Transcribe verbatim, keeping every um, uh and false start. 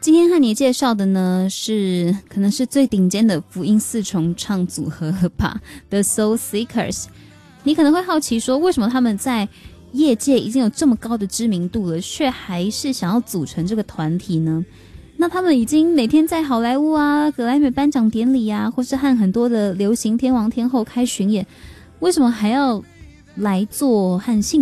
今天和你介绍的呢，是可能是最顶尖的福音四重唱组合吧 The Soul Seekers。 你可能会好奇说，为什么他们在业界已经有这么高的知名度了，却还是想要组成这个团体呢？那他们已经每天在好莱坞啊、格莱美颁奖典礼啊，或是和很多的流行天王天后开巡演，为什么还要来做和性